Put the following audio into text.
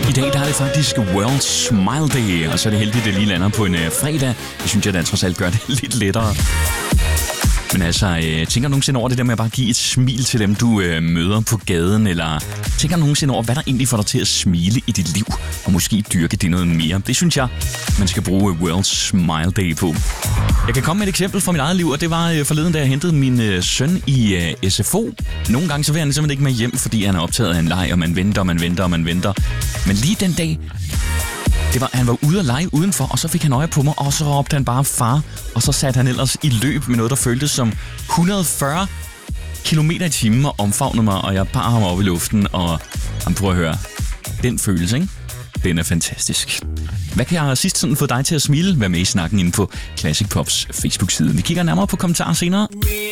I dag der er det faktisk World Smile Day, og så er det heldigt, at det lige lander på en fredag. Det synes jeg, at trods alt gør det lidt lettere. Men altså, tænker du nogensinde over det der med at bare give et smil til dem, du møder på gaden? Eller tænker du nogensinde over, hvad der egentlig får dig til at smile i dit liv? Og måske dyrke det noget mere? Det synes jeg, man skal bruge World Smile Day på. Jeg kan komme med et eksempel fra mit eget liv, og det var forleden, da jeg hentede min søn i SFO. Nogle gange så vil han simpelthen ikke med hjem, fordi han er optaget af en leg, og man venter. Men lige den dag, han var ude at lege udenfor, og så fik han øje på mig, og så råbte han bare far, og så satte han ellers i løb med noget, der føltes som 140 km/t og omfavnede mig, og jeg bar ham op i luften, og han prøver at høre. Den følelse, ikke? Den er fantastisk. Hvad kan jeg sidst sådan få dig til at smile? Vær med i snakken inde på Classic Pops Facebook-side. Vi kigger nærmere på kommentarer senere.